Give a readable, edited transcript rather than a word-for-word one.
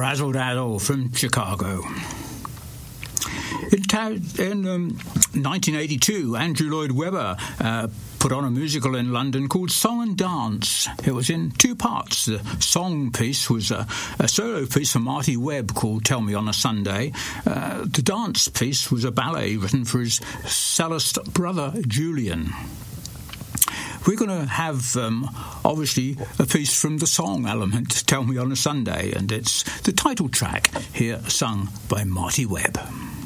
Razzle Dazzle from Chicago. In 1982, Andrew Lloyd Webber put on a musical in London called Song and Dance. It was in two parts. The song piece was a solo piece for Marty Webb called Tell Me on a Sunday. The dance piece was a ballet written for his cellist brother Julian. We're going to have, obviously, a piece from the song element, Tell Me on a Sunday, and it's the title track here sung by Marty Webb.